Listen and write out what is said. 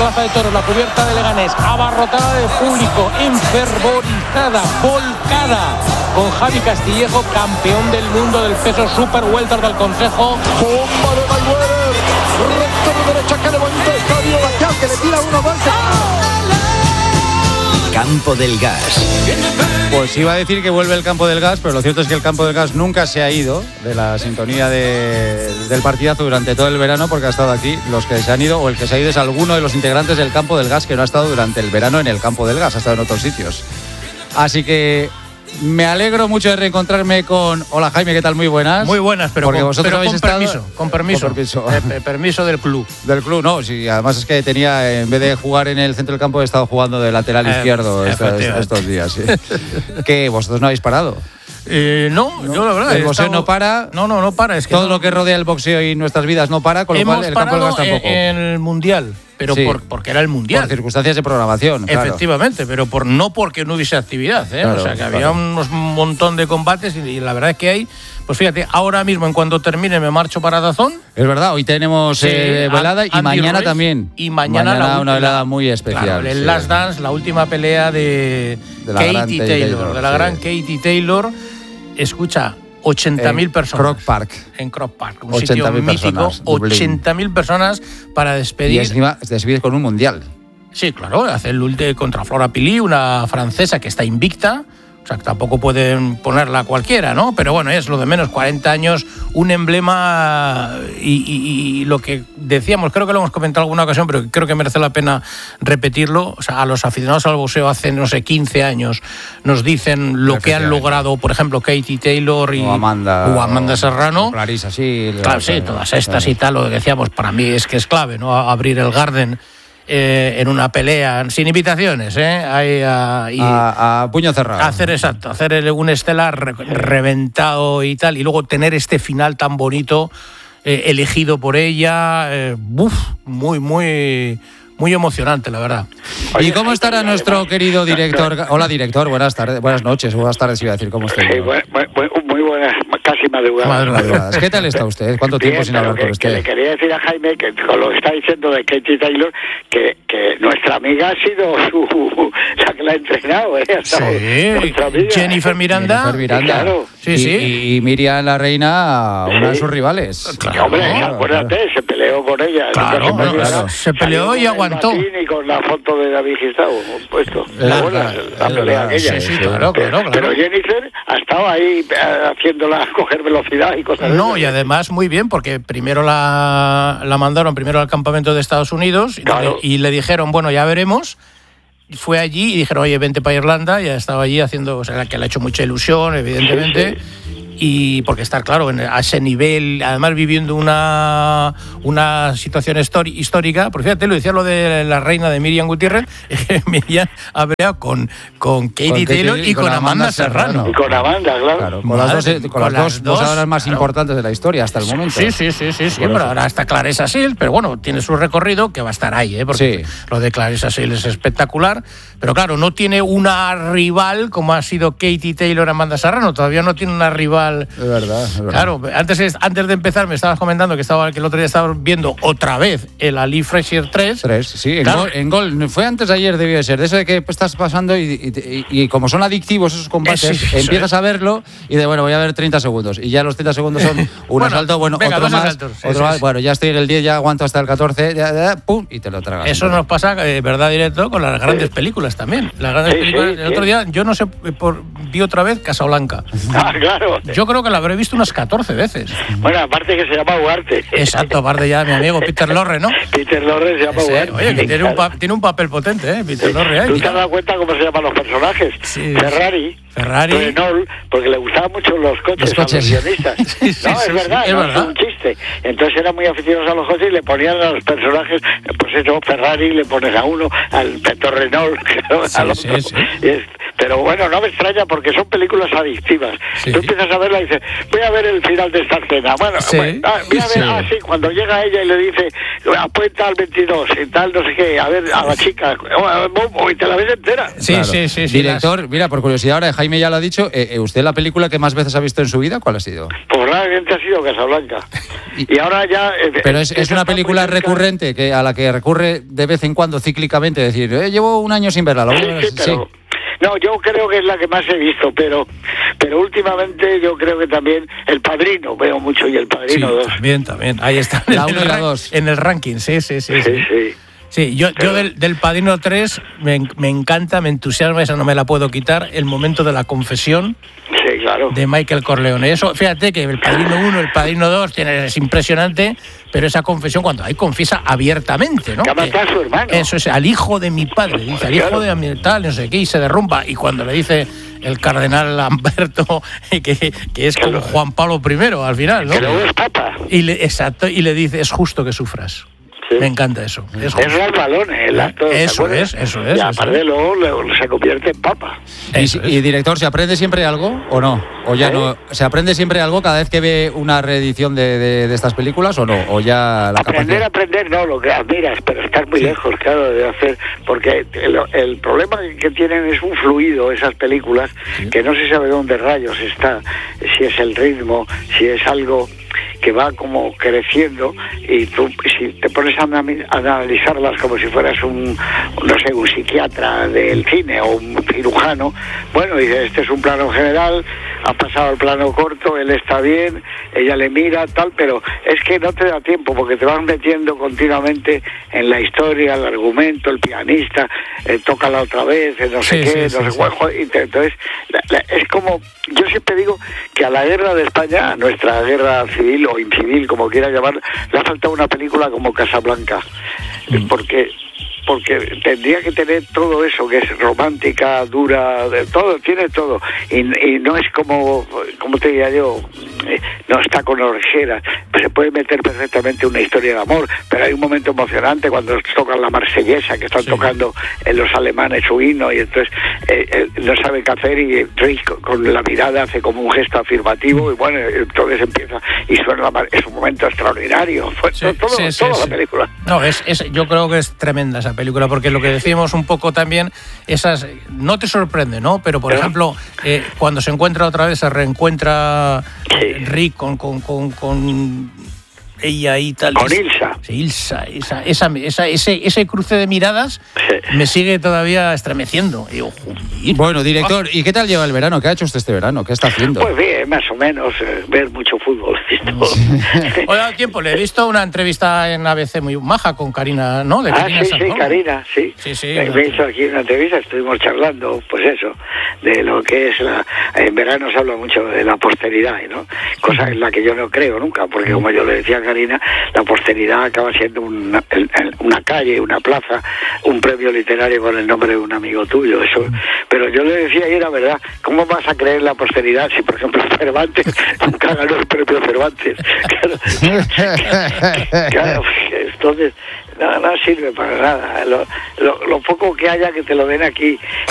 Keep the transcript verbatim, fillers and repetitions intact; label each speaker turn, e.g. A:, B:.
A: Plaza de Toros, la cubierta de Leganés, abarrotada de público, enfervorizada, volcada, con Javi Castillejo, campeón del mundo del peso super welter del Consejo.
B: Bomba de Mayweather, recto de derecha que levanta el estadio, Bacán, que le tira uno más.
C: Campo del Gas.
D: Pues iba a decir que vuelve el Campo del Gas, pero lo cierto es que el Campo del Gas nunca se ha ido de la sintonía de, del partidazo durante todo el verano, porque ha estado aquí. Los que se han ido, o el que se ha ido, es alguno de los integrantes del Campo del Gas que no ha estado durante el verano en el Campo del Gas, ha estado en otros sitios. Así que me alegro mucho de reencontrarme con... Hola Jaime, ¿qué tal? Muy buenas.
E: Muy buenas, pero,
D: porque
E: con,
D: vosotros
E: pero
D: habéis
E: con,
D: estado...
E: permiso, con permiso.
D: Con permiso.
E: Eh, permiso del club.
D: Del club, no. Sí, además es que tenía, en vez de jugar en el centro del campo, he estado jugando de lateral eh, izquierdo estos, estos días. Sí. ¿Qué? ¿Vosotros no habéis parado?
E: Eh, no, no, yo la verdad.
D: El boxeo
E: estado...
D: no para.
E: No, no, no para. Es que
D: todo
E: no...
D: lo que rodea el boxeo y nuestras vidas no para, con lo
E: Hemos
D: cual el Campo del Gas tampoco.
E: En el Mundial, pero sí, por, porque era el Mundial.
D: Por circunstancias de programación.
E: Efectivamente,
D: claro.
E: Pero por no porque no hubiese actividad. ¿eh?
D: Claro,
E: o sea, que
D: claro.
E: había unos, un montón de combates y, y la verdad es que hay. Pues fíjate, ahora mismo, en cuanto termine, me marcho para Dazón.
D: Es verdad, hoy tenemos sí, eh, velada y
E: Andy
D: mañana
E: Ruiz,
D: también.
E: Y mañana,
D: mañana
E: la última,
D: una velada muy especial.
E: Claro, el
D: sí.
E: Last Dance, la última pelea de,
D: de la
E: Katie Taylor,
D: Taylor,
E: de la
D: sí.
E: gran Katie Taylor. Escucha, ochenta mil personas.
D: Croc Park.
E: En Croc Park, un sitio mítico. ochenta mil personas para despedir.
D: Y encima despedir con un mundial.
E: Sí, claro, hacer el ulti contra Flora Pili, una francesa que está invicta. O sea, que tampoco pueden ponerla a cualquiera, ¿no? Pero bueno, es lo de menos, cuarenta años, un emblema y, y, y lo que decíamos, creo que lo hemos comentado en alguna ocasión, pero creo que merece la pena repetirlo. O sea, a los aficionados al boxeo hace, no sé, quince años nos dicen lo que han logrado, por ejemplo, Katie Taylor y,
D: o Amanda,
E: o Amanda Serrano.
D: O Clarissa, sí.
E: Claro, sí, todas estas y tal, lo que decíamos, para mí es que es clave, ¿no? Abrir el Garden. Eh, en una pelea sin invitaciones, ¿eh? Ahí, a, y
D: a, a puño cerrado.
E: Hacer exacto, hacer el, un estelar re, reventado y tal, y luego tener este final tan bonito, eh, elegido por ella, eh, uf, muy, muy, muy emocionante, la verdad.
D: ¿Y cómo estará nuestro querido director? Hola, director, buenas tardes, buenas noches, buenas tardes, iba a decir, ¿cómo está?
F: Sí, muy, muy, muy buenas, casi madrugadas.
D: madrugadas. ¿Qué tal está usted? ¿Cuánto tiempo
F: Bien,
D: sin hablar
F: que,
D: con usted?
F: Que le quería decir a Jaime, que con lo que está diciendo de Katie Taylor, que, que nuestra amiga ha sido su, la que la ha entrenado, ¿eh? Ha
E: sí, Jennifer Miranda.
D: Jennifer Miranda.
F: Claro.
E: Sí,
D: y,
E: sí.
D: Y, y Miriam la Reina, una sí. de sus rivales.
F: Claro, hombre, claro, acuérdate, claro. Se peleó con ella.
E: Claro, no, claro. Se peleó y aguantó.
F: Y con la foto de David Gistavo puesto.
D: La,
F: buena,
D: la,
F: la pelea
D: la,
F: aquella.
E: Sí, sí, claro, claro, claro.
F: Pero Jennifer ha estado ahí haciéndola coger velocidad y cosas
E: No,
F: de
E: y además muy bien, porque primero la, la mandaron primero al campamento de Estados Unidos
F: claro.
E: y, y le dijeron, bueno, ya veremos. Fue allí y dijeron, oye, vente para Irlanda. Y ha estado allí haciendo, o sea, que le ha hecho mucha ilusión, evidentemente. Sí, sí. Y porque estar, claro, en, a ese nivel, además viviendo una, una situación histórica, porque fíjate, lo decía lo de la reina de Miriam Gutiérrez, Miriam habría con, con Katie con Taylor y, y con, con Amanda, Amanda Serrano.
F: Serrano. Y con Amanda, claro.
D: claro con, Madre, las dos, con, con las, las dos boxeadoras más claro. importantes de la historia hasta el momento.
E: Sí, sí, sí, sí, sí pero ahora está Claressa Shields, pero bueno, tiene su recorrido que va a estar ahí, ¿eh? Porque sí. lo de Claressa Shields es espectacular, pero claro, no tiene una rival como ha sido Katie Taylor, Amanda Serrano, todavía no tiene una rival.
D: Es verdad, es verdad.
E: Claro, antes, antes de empezar me estabas comentando que estaba que el otro día estaba viendo otra vez el Ali Frazier tres.
D: tres, sí, en,
E: claro.
D: gol, en gol. Fue antes de ayer, debió de ser. De eso de que estás pasando y, y, y, y como son adictivos esos combates, eh, sí, empiezas es. a verlo y de, bueno, voy a ver treinta segundos. Y ya los treinta segundos son un bueno, asalto, bueno, venga, otro más, asaltos, sí, otro sí, más. Sí. Bueno, ya estoy en el diez, ya aguanto hasta el catorce, ya, ya, pum, y te lo tragas.
E: Eso nos pasa, eh, verdad, directo, con las grandes sí. películas también. Las grandes
F: sí,
E: películas.
F: Sí,
E: el otro día, yo no sé, por, vi otra vez Casablanca.
F: Ah, claro.
E: Yo creo que la habré visto unas catorce veces.
F: Bueno, aparte que se llama Ugarte.
E: Exacto, aparte ya mi amigo Peter Lorre, ¿no?
F: Peter Lorre se llama
E: sí,
F: Ugarte.
E: Oye, que tiene un, pa- tiene un papel potente, ¿eh? Peter
F: sí.
E: Lorre.
F: ¿Tú te has dado cuenta cómo se llaman los personajes?
E: Sí,
F: Ferrari.
E: Ferrari.
F: Renault, porque le gustaban mucho los coches,
D: los coches.
F: a los guionistas.
E: sí, sí,
F: no, es
E: sí,
F: verdad,
E: sí,
F: no
E: es verdad.
F: es un chiste. Entonces eran muy aficionados a los coches y le ponían a los personajes, pues eso, Ferrari, le pones a uno, al Peter Renault,
E: sí,
F: al otro.
E: Sí, sí.
F: Es, pero bueno, no me extraña porque son películas adictivas. Sí. Tú empiezas a verla y dices, voy a ver el final de esta escena. Bueno,
E: sí.
F: bueno ah, voy a ver, sí. ah, sí, cuando llega ella y le dice, apuesta al veintidós y tal, no sé qué, a ver, a la chica, y te la ves entera.
E: Sí,
D: claro.
E: sí, sí, sí.
D: Director,
E: las...
D: mira, por curiosidad ahora de Jaime ya lo ha dicho. Eh, ¿Usted la película que más veces ha visto en su vida, cuál ha sido?
F: Pues realmente ha sido Casablanca. Y ahora ya... Eh,
D: Pero es, es una película recurrente que a la que recurre de vez en cuando cíclicamente, decir, eh, llevo un año sin verla.
F: Sí, sí, pero... Sí. No, yo creo que es la que más he visto, pero pero últimamente yo creo que también El Padrino, veo mucho, y El Padrino
E: sí,
F: dos.
E: También, también, ahí está.
D: La uno y la dos.
E: En el ranking, sí, sí, sí.
F: Sí, sí. sí.
E: Sí, yo, yo del, del Padrino tres me, me encanta, me entusiasma, esa no me la puedo quitar, el momento de la confesión
F: sí, claro.
E: de Michael Corleone. Eso, fíjate que el Padrino uno, el Padrino dos, tiene, es impresionante, pero esa confesión cuando ahí confiesa abiertamente, ¿no?
F: Que mata a su hermano.
E: Eso es, al hijo de mi padre, dice, al hijo claro. de mi tal, no sé qué, y se derrumba. Y cuando le dice el cardenal Lamberto que, que es claro. como Juan Pablo primero al final, ¿no?
F: Que luego es papa.
E: Y le, exacto, y le dice, es justo que sufras. Sí. Me encanta eso.
F: Es, es Ralph Balone, el actor.
E: Eso es, eso es.
F: Y aparte luego se convierte en papa.
D: Y, y director, ¿se aprende siempre algo o no? ¿O ya ¿Eh? no? ¿Se aprende siempre algo cada vez que ve una reedición de, de, de estas películas o no? ¿O ya la
F: aprender,
D: capacidad?
F: aprender, no, lo que admiras, pero estás muy sí. lejos, claro, de hacer, porque el, el problema que tienen es un fluido esas películas sí. que no se sabe dónde rayos está, si es el ritmo, si es algo que va como creciendo, y tú si te pones a analizarlas como si fueras un, no sé, un psiquiatra del cine o un cirujano, bueno, dices, este es un plano general, ha pasado al plano corto, él está bien, ella le mira, tal, pero es que no te da tiempo porque te vas metiendo continuamente en la historia, el argumento, el pianista, eh, tócala otra vez, eh, no sé sí, qué, sí, no sí, sé cuál, sí. y entonces la, la, es como, yo siempre digo que a la guerra de España, a nuestra guerra civil o incivil, como quiera llamar, le ha faltado una película como Casablanca, mm. porque porque tendría que tener todo eso, que es romántica, dura, de todo, tiene todo, y, y no es como, como te diría yo, eh, no está con orejeras, pues se puede meter perfectamente una historia de amor, pero hay un momento emocionante cuando tocan la marsellesa, que están sí. tocando en los alemanes su himno, y entonces eh, eh, no sabe qué hacer, y Rey con, con la mirada hace como un gesto afirmativo, y bueno, entonces empieza, y suena la, es un momento extraordinario, fue sí, todo, sí, sí, toda sí. la película.
E: No, es, es, yo creo que es tremenda esa película, porque lo que decíamos un poco también, esas no te sorprende, ¿no? Pero, por ¿Eh? ejemplo, eh, cuando se encuentra otra vez, se reencuentra sí. Rick con, con, con, con ella y tal.
F: Con Ilsa.
E: Sí, Ilsa, esa, esa, esa, ese, ese cruce de miradas sí. me sigue todavía estremeciendo. Y digo,
D: bueno, director, ¿y qué tal lleva el verano? ¿Qué ha hecho usted este verano? ¿Qué está haciendo?
F: Pues bien, más o menos, eh, ver mucho fútbol.
E: Hoy ha dado tiempo, le he visto una entrevista en A B C muy maja con Karina, ¿no? De
F: ah,
E: Karina
F: sí,
E: Sanzón.
F: sí, Karina, sí.
E: sí, sí
F: me, me hizo aquí una entrevista, estuvimos charlando, pues eso, de lo que es la... En verano se habla mucho de la posteridad, ¿no? Cosa en la que yo no creo nunca, porque como yo le decía a Karina, la posteridad acaba siendo una, una calle, una plaza, un premio literario con el nombre de un amigo tuyo, eso. Pero yo le decía, y era verdad, ¿cómo vas a creer la posteridad si, por ejemplo, Cervantes nunca ganó el premio Cervantes? Claro, claro, entonces no, no sirve para nada. Lo, lo, lo poco que haya que te lo den aquí